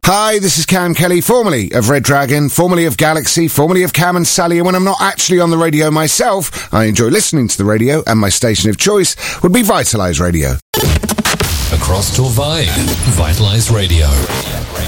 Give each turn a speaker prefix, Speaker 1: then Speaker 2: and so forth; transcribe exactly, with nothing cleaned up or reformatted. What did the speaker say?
Speaker 1: Hi, this is Cam Kelly, formerly of Red Dragon, formerly of Galaxy, formerly of Cam and Sally, and when I'm not actually on the radio myself, I enjoy listening to the radio, and my station of choice would be Vitalise Radio.
Speaker 2: Across Torvine, Vitalise Radio.